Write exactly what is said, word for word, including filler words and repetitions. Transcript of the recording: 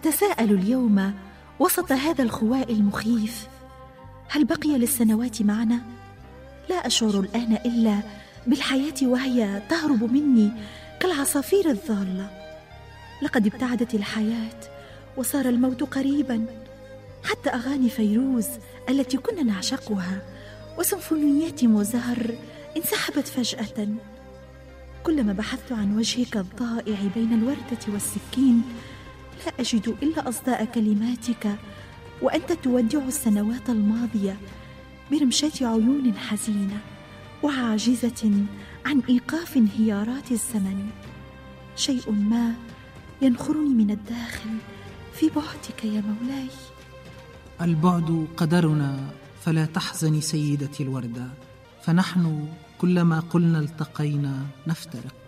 أتساءل اليوم وسط هذا الخواء المخيف، هل بقي للسنوات معنا؟ لا أشعر الآن إلا بالحياة وهي تهرب مني كالعصافير الضالة. لقد ابتعدت الحياة وصار الموت قريبا، حتى أغاني فيروز التي كنا نعشقها وسيمفونيات موزار انسحبت فجأة. كلما بحثت عن وجهك الضائع بين الوردة والسكين لا أجد إلا أصداء كلماتك وأنت تودع السنوات الماضية برمشات عيون حزينة وعاجزة عن إيقاف انهيارات الزمن. شيء ما ينخرني من الداخل في بعدك يا مولاي. البعد قدرنا، فلا تحزني سيدتي الوردة، فنحن كلما قلنا التقينا نفترق.